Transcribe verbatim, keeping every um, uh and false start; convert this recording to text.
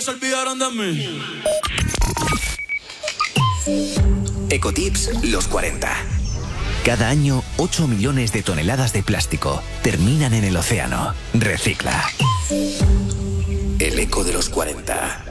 ya se olvidaron de mí. Ecotips los cuarenta. Cada año, ocho millones de toneladas de plástico terminan en el océano. Recicla. El eco de los cuarenta.